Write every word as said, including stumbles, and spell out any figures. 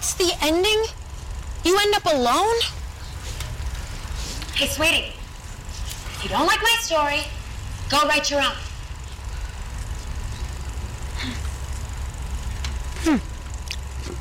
That's the ending? You end up alone? Hey, sweetie, if you don't like my story, go write your own. Hmm.